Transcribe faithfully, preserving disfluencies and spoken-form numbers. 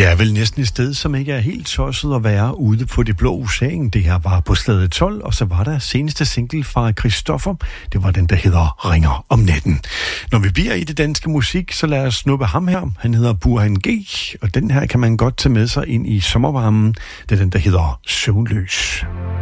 Det er vel næsten et sted, som ikke er helt tosset at være ude på det blå ocean. Det her var på Stade tolv, og så var der seneste single fra Christoffer. Det var den, der hedder Ringer om natten. Når vi bliver i det danske musik, så lad os snuppe ham her. Han hedder Burhan G, og den her kan man godt tage med sig ind i sommervarmen. Det er den, der hedder Søvnløs.